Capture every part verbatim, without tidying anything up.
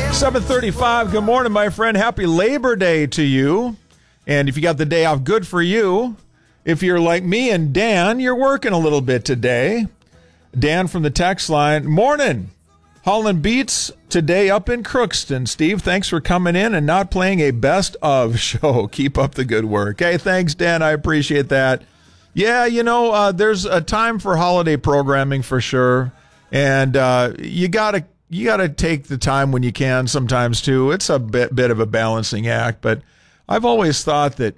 seven thirty-five. Good morning, my friend. Happy Labor Day to you. And if you got the day off, good for you. If you're like me and Dan, you're working a little bit today. Dan from the text line. Morning. Holland Beats today up in Crookston. Steve, thanks for coming in and not playing a best of show. Keep up the good work. Hey, thanks, Dan. I appreciate that. Yeah, you know, uh, there's a time for holiday programming for sure. And uh, you got to you got to take the time when you can sometimes, too. It's a bit, bit of a balancing act. But I've always thought that,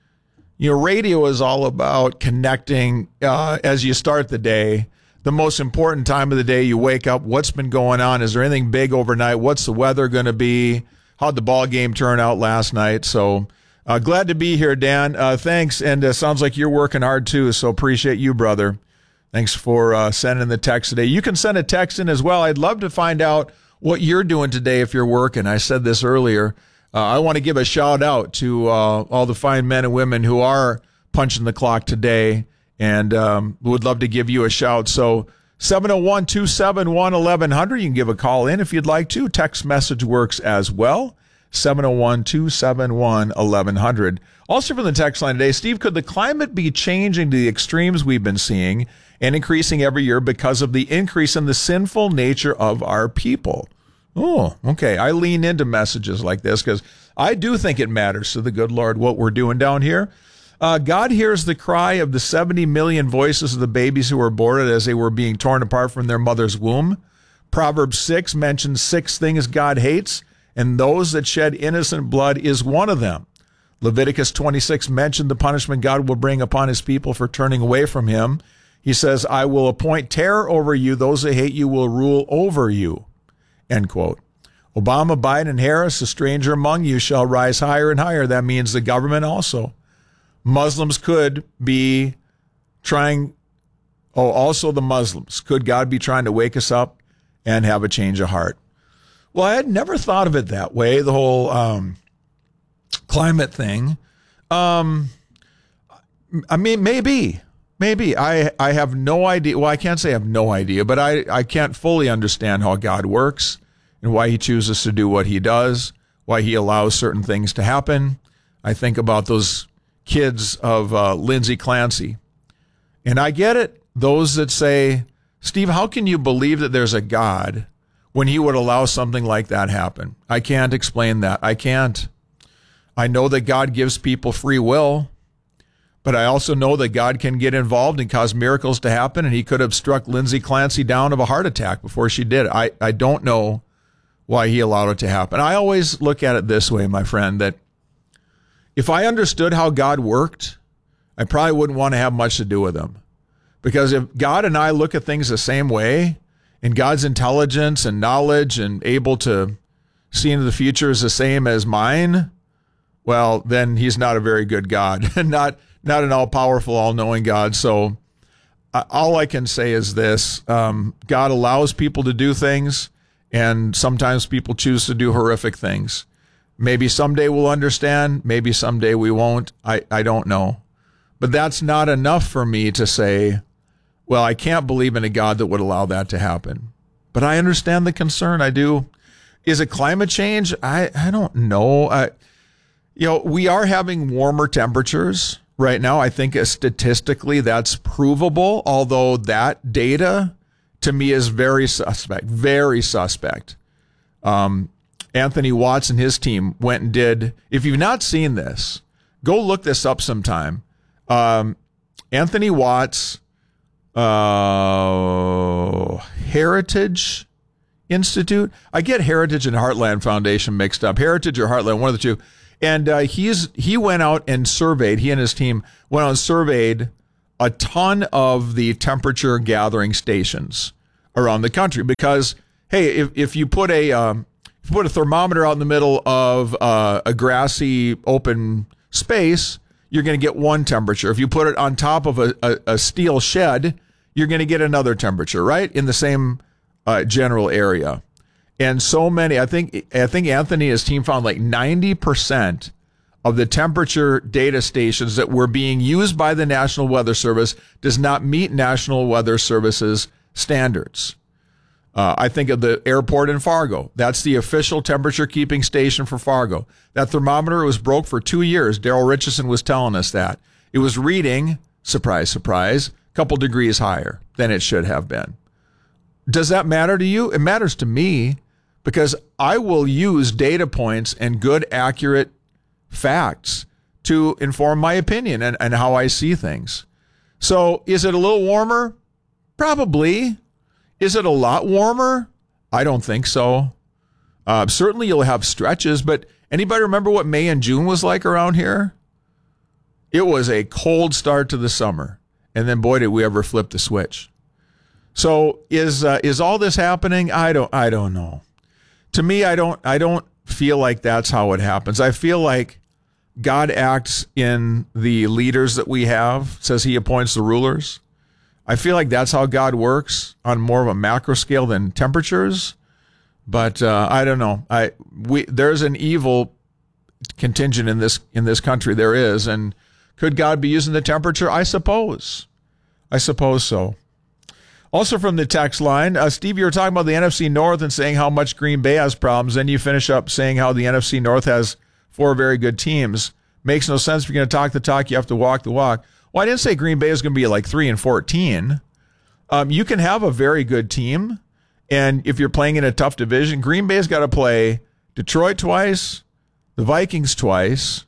you know, radio is all about connecting uh, as you start the day. The most important time of the day, you wake up, what's been going on? Is there anything big overnight? What's the weather going to be? How'd the ball game turn out last night? So uh, glad to be here, Dan. Uh, thanks. And uh, sounds like you're working hard, too, so appreciate you, brother. Thanks for uh, sending the text today. You can send a text in as well. I'd love to find out what you're doing today if you're working. I said this earlier. Uh, I want to give a shout out to uh, all the fine men and women who are punching the clock today, and um, would love to give you a shout. So seven oh one, two seven one, eleven hundred. You can give a call in if you'd like to. Text message works as well. seven oh one, two seven one, eleven hundred. Also from the text line today, Steve, could the climate be changing to the extremes we've been seeing and increasing every year because of the increase in the sinful nature of our people? Oh, okay. I lean into messages like this because I do think it matters to the good Lord what we're doing down here. Uh, God hears the cry of the seventy million voices of the babies who were aborted as they were being torn apart from their mother's womb. Proverbs six mentions six things God hates, and those that shed innocent blood is one of them. Leviticus twenty-six mentioned the punishment God will bring upon his people for turning away from him. He says, I will appoint terror over you. Those that hate you will rule over you. End quote. Obama, Biden, and Harris, a stranger among you shall rise higher and higher. That means the government also. Muslims could be trying, oh, also the Muslims. Could God be trying to wake us up and have a change of heart? Well, I had never thought of it that way, the whole um, climate thing. Um, I mean, maybe. Maybe. I I have no idea. Well, I can't say I have no idea, but I, I can't fully understand how God works and why he chooses to do what he does, why he allows certain things to happen. I think about those kids of uh, Lindsay Clancy. And I get it. Those that say, Steve, how can you believe that there's a God when he would allow something like that happen? I can't explain that. I can't. I know that God gives people free will. But I also know that God can get involved and cause miracles to happen, and he could have struck Lindsay Clancy down of a heart attack before she did. I, I don't know why he allowed it to happen. I always look at it this way, my friend, that if I understood how God worked, I probably wouldn't want to have much to do with him. Because if God and I look at things the same way, and God's intelligence and knowledge and able to see into the future is the same as mine, well, then he's not a very good God, not not an all-powerful, all-knowing God. So uh, all I can say is this. Um, God allows people to do things, and sometimes people choose to do horrific things. Maybe someday we'll understand. Maybe someday we won't. I, I don't know. But that's not enough for me to say, well, I can't believe in a God that would allow that to happen. But I understand the concern. I do. Is it climate change? I, I don't know. I, you know, we are having warmer temperatures right now. I think statistically that's provable, although that data to me is very suspect, very suspect. Um, Anthony Watts and his team went and did, if you've not seen this, go look this up sometime. Um, Anthony Watts, uh, Heritage Institute. I get Heritage and Heartland Foundation mixed up. Heritage or Heartland, one of the two. And uh, he's he went out and surveyed, he and his team went out and surveyed a ton of the temperature gathering stations around the country. Because, hey, if, if you put a um, if you put a thermometer out in the middle of uh, a grassy open space, you're going to get one temperature. If you put it on top of a, a, a steel shed, you're going to get another temperature, right? In the same uh, general area. And so many, I think, I think Anthony and his team found like ninety percent of the temperature data stations that were being used by the National Weather Service does not meet National Weather Service's standards. Uh, I think of the airport in Fargo. That's the official temperature keeping station for Fargo. That thermometer was broke for two years. Daryl Richardson was telling us that. It was reading, surprise, surprise, a couple degrees higher than it should have been. Does that matter to you? It matters to me because I will use data points and good, accurate facts to inform my opinion and, and how I see things. So is it a little warmer? Probably. Is it a lot warmer? I don't think so. Uh, certainly you'll have stretches, but anybody remember what May and June was like around here? It was a cold start to the summer. And then, boy, did we ever flip the switch. So is uh, is all this happening? I don't I don't know. To me, I don't I don't feel like that's how it happens. I feel like God acts in the leaders that we have, says he appoints the rulers. I feel like that's how God works on more of a macro scale than temperatures. But uh, I don't know. I we there's an evil contingent in this in this country. There is, and could God be using the temperature? I suppose. I suppose so. Also from the text line, uh, Steve, you were talking about the N F C North and saying how much Green Bay has problems. Then you finish up saying how the N F C North has four very good teams. Makes no sense. If you're going to talk the talk, you have to walk the walk. Well, I didn't say Green Bay is going to be like three and fourteen. Um, you can have a very good team, and if you're playing in a tough division, Green Bay's got to play Detroit twice, the Vikings twice,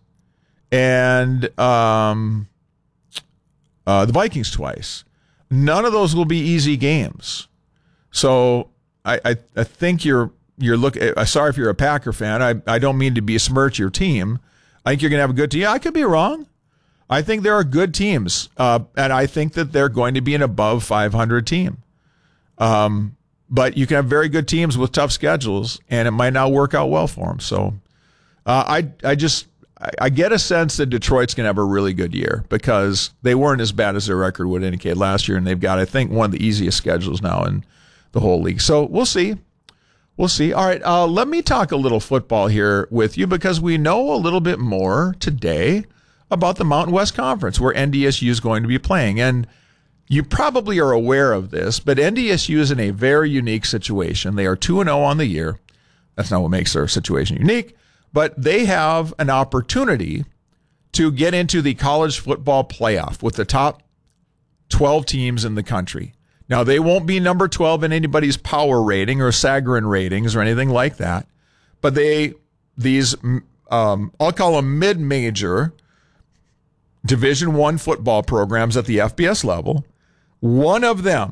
and um, uh, the Vikings twice. None of those will be easy games. So I, I, I think you're you're look. Sorry if you're a Packer fan. I, I don't mean to besmirch your team. I think you're going to have a good team. I could be wrong. I think there are good teams, uh, and I think that they're going to be an above five hundred team. Um, but you can have very good teams with tough schedules, and it might not work out well for them. So uh, I I just I, I get a sense that Detroit's going to have a really good year because they weren't as bad as their record would indicate last year, and they've got, I think, one of the easiest schedules now in the whole league. So we'll see. We'll see. All right, uh, let me talk a little football here with you because we know a little bit more today about the Mountain West Conference where N D S U is going to be playing. And you probably are aware of this, but N D S U is in a very unique situation. They are two and oh on the year. That's not what makes their situation unique, but they have an opportunity to get into the college football playoff with the top twelve teams in the country. Now, they won't be number twelve in anybody's power rating or Sagarin ratings or anything like that, but they, these, um, I'll call them mid-major Division One football programs at the F B S level. One of them,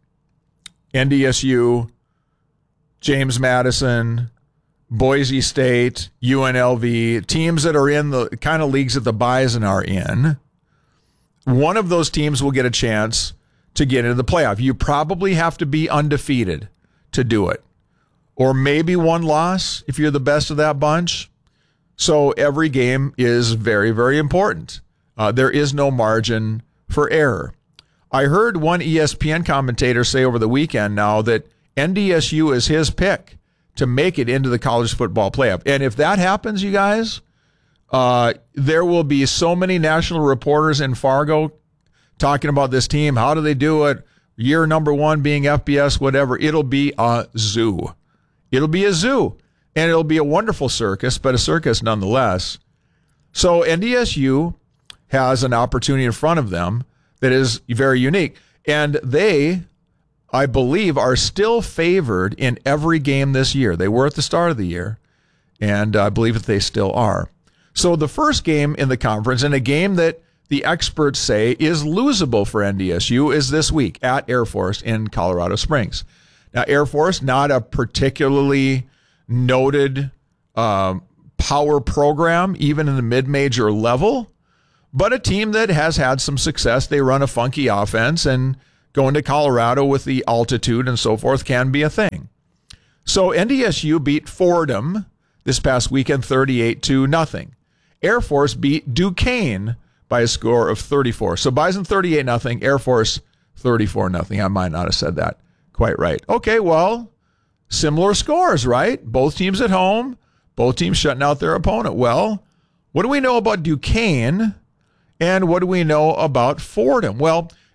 N D S U, James Madison, Boise State, U N L V, teams that are in the kind of leagues that the Bison are in, one of those teams will get a chance to get into the playoff. You probably have to be undefeated to do it, or maybe one loss if you're the best of that bunch. So every game is very, very important. Uh, there is no margin for error. I heard one E S P N commentator say over the weekend now that N D S U is his pick to make it into the college football playoff. And if that happens, you guys, uh, there will be so many national reporters in Fargo talking about this team. How do they do it? Year number one being F B S, whatever. It'll be a zoo. It'll be a zoo. And it'll be a wonderful circus, but a circus nonetheless. So N D S U has an opportunity in front of them that is very unique. And they, I believe, are still favored in every game this year. They were at the start of the year, and I believe that they still are. So the first game in the conference, and a game that the experts say is losable for N D S U, is this week at Air Force in Colorado Springs. Now, Air Force, not a particularly noted um, power program, even in the mid-major level, but a team that has had some success. They run a funky offense, and going to Colorado with the altitude and so forth can be a thing. So N D S U beat Fordham this past weekend thirty-eight to nothing. Air Force beat Duquesne by a score of thirty-four. So Bison thirty-eight nothing, Air Force thirty-four nothing. I might not have said that quite right. Okay, well, similar scores, right? Both teams at home, both teams shutting out their opponent. Well, what do we know about Duquesne? And what do we know about Fordham? Well,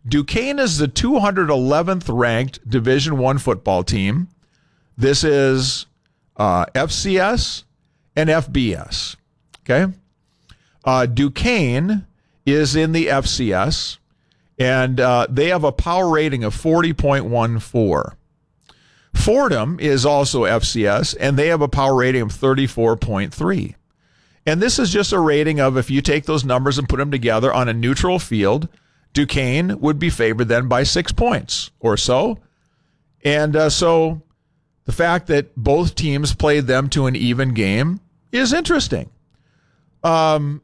Duquesne is the two hundred eleventh ranked Division One football team. This is uh, F C S and F B S. Okay. Uh, Duquesne is in the F C S, and uh, they have a power rating of forty point one four. Fordham is also F C S, and they have a power rating of thirty-four point three. And this is just a rating of, if you take those numbers and put them together on a neutral field, Duquesne would be favored then by six points or so. And uh, so the fact that both teams played them to an even game is interesting. Um,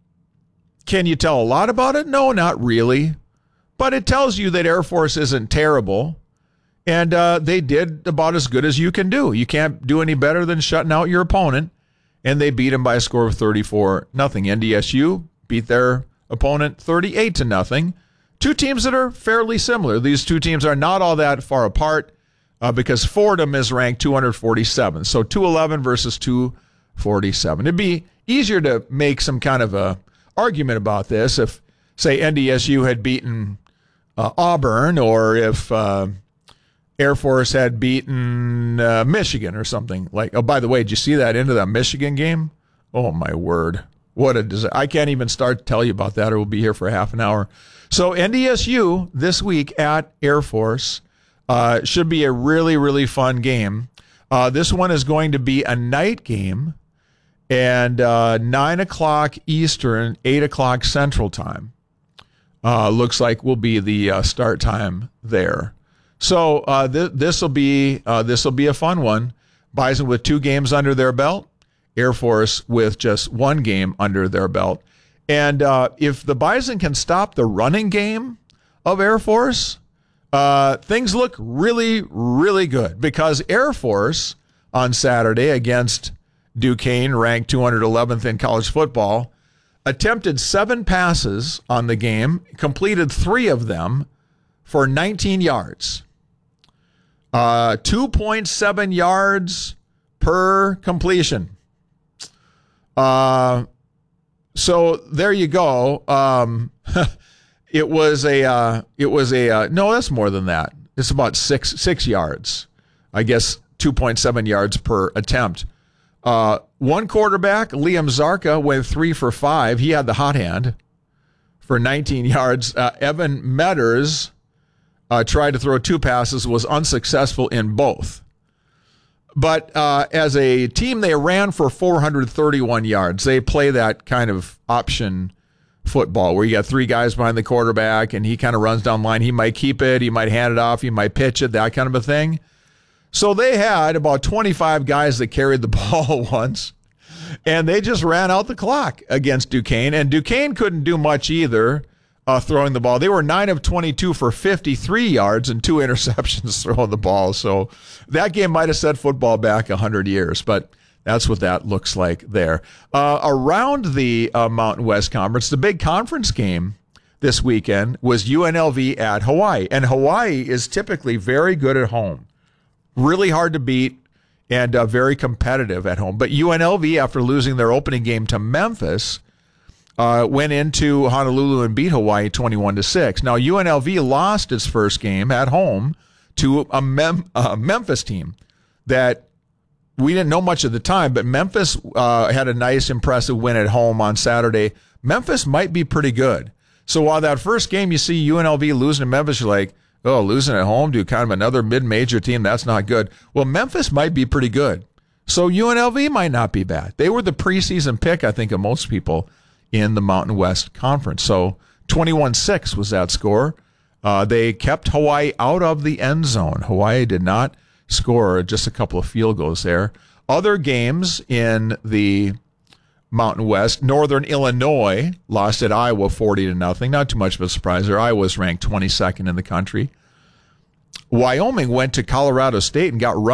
can you tell a lot about it? No, not really. But it tells you that Air Force isn't terrible. And uh, they did about as good as you can do. You can't do any better than shutting out your opponent. And they beat him by a score of thirty-four nothing. N D S U beat their opponent thirty-eight to nothing. Two teams that are fairly similar. These two teams are not all that far apart uh, because Fordham is ranked two hundred forty-seven. So two eleven versus two forty-seven. It'd be easier to make some kind of a argument about this if, say, N D S U had beaten uh, Auburn, or if uh, Air Force had beaten uh, Michigan or something. Like, oh, by the way, did you see that into that Michigan game? Oh, my word. What a disaster. I can't even start to tell you about that, or we'll be here for half an hour. So N D S U this week at Air Force uh, should be a really, really fun game. Uh, this one is going to be a night game, and uh, nine o'clock Eastern, eight o'clock Central Time. Uh, looks like will be the uh, start time there. So uh, th- this will be uh, this will be a fun one. Bison with two games under their belt, Air Force with just one game under their belt. And uh, if the Bison can stop the running game of Air Force, uh, things look really, really good, because Air Force on Saturday against Duquesne, ranked two hundred eleventh in college football, attempted seven passes on the game, completed three of them for nineteen yards. Uh, two point seven yards per completion. Uh, so there you go. Um, it was a, uh, it was a, uh, no, that's more than that. It's about six, six yards. I guess two point seven yards per attempt. Uh, one quarterback, Liam Zarka, went three for five. He had the hot hand for nineteen yards. Uh, Evan Metters Uh, tried to throw two passes, was unsuccessful in both. But uh, as a team, they ran for four hundred thirty-one yards. They play that kind of option football where you got three guys behind the quarterback and he kind of runs down the line. He might keep it, he might hand it off, he might pitch it, that kind of a thing. So they had about twenty-five guys that carried the ball once, and they just ran out the clock against Duquesne. And Duquesne couldn't do much either. Uh, throwing the ball. They were nine of twenty-two for fifty-three yards and two interceptions throwing the ball. So that game might have set football back one hundred years, but that's what that looks like there. Uh, around the uh, Mountain West Conference, the big conference game this weekend was U N L V at Hawaii. And Hawaii is typically very good at home, really hard to beat, and uh, very competitive at home. But U N L V, after losing their opening game to Memphis, Uh, went into Honolulu and beat Hawaii twenty-one to six. Now, U N L V lost its first game at home to a, Mem- a Memphis team that we didn't know much at the time, but Memphis uh, had a nice, impressive win at home on Saturday. Memphis might be pretty good. So while that first game you see U N L V losing to Memphis, you're like, oh, losing at home to kind of another mid-major team, that's not good. Well, Memphis might be pretty good. So U N L V might not be bad. They were the preseason pick, I think, of most people in the Mountain West Conference. So twenty-one six was that score. Uh, they kept Hawaii out of the end zone. Hawaii did not score, just a couple of field goals there. Other games in the Mountain West, Northern Illinois lost at Iowa forty to nothing. Not too much of a surprise there. Iowa was ranked twenty-second in the country. Wyoming went to Colorado State and got run